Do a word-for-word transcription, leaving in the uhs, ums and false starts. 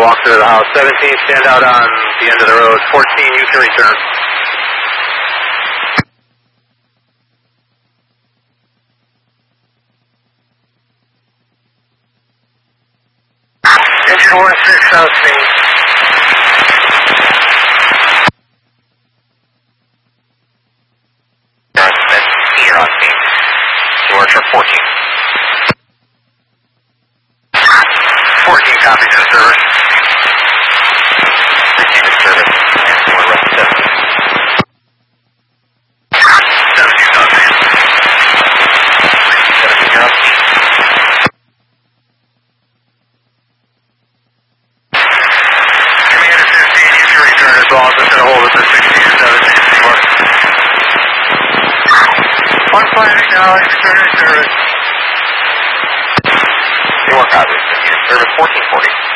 walk through the house. seventeen, stand out on the end of the road. fourteen, you can return. Engine one six, out speed. Here on speed. Doors for fourteen. fourteen copies to service. fifteen to service. And door rest seventeen. seventeen on speed. seventeen on speed. Commander fifteen, you can return as well. I'm just going to hold it for sixteen to seventeen. One flight acknowledged, return to service. Your copies, service fourteen forty.